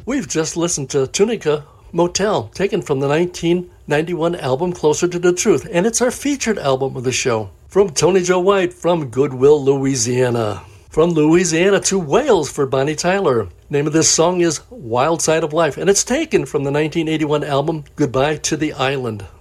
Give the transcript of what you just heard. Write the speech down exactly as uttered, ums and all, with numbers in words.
We've just listened to Tunica Motel, taken from the nineteen ninety-one album Closer to the Truth, and it's our featured album of the show. From Tony Joe White from Goodwill, Louisiana. From Louisiana to Wales for Bonnie Tyler. Name of this song is Wild Side of Life, and it's taken from the nineteen eighty-one album Goodbye to the Island.